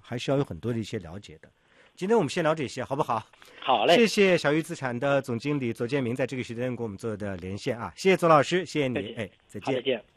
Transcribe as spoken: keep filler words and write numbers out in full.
还是要有很多的一些了解的。今天我们先聊这些，好不好？ 好嘞， 谢谢小鱼资产的总经理左建明在这个时间跟我们做的连线啊，谢谢左老师，谢谢你，哎，再见。 再见。